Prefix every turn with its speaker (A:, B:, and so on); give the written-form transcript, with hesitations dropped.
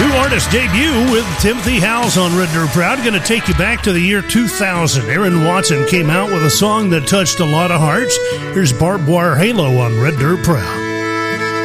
A: New artist debut with Timothy Howes on Red Dirt Proud. Going to take you back to the year 2000. Aaron Watson came out with a song that touched a lot of hearts. Here's Barbed Wire Halo on Red Dirt Proud.